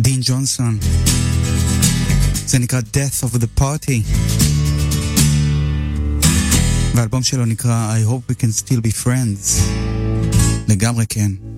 דין ג'ונסון. זה נקרא Death of the Party. והאלבום שלו נקרא I Hope We Can Still Be Friends. לגמרי כן.